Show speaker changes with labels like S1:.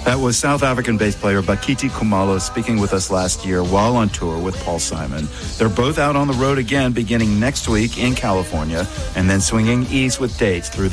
S1: That was South African bass player Bakiti Khumalo speaking with us last year while on tour with Paul Simon. They're both out on the road again beginning next week in California and then swinging east with dates through